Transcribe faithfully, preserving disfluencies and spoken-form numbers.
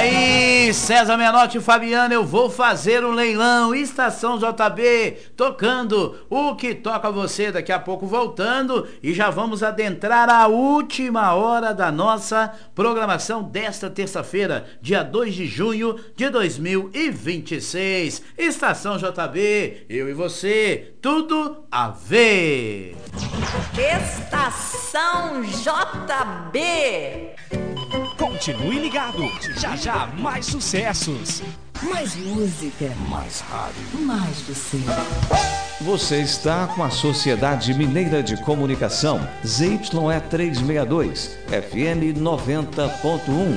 aí, César Menotti e Fabiana, eu vou fazer um leilão. Estação J B, tocando o que toca você. Daqui a pouco voltando e já vamos adentrar a última hora da nossa programação desta terça-feira, dia dois de junho de dois mil e vinte e seis. Estação J B, eu e você, tudo a ver. Estação J B. Continue ligado, já já mais sucessos. Mais música. Mais rádio. Mais você. Você está com a Sociedade Mineira de Comunicação, Z Y E trezentos e sessenta e dois, F M noventa ponto um.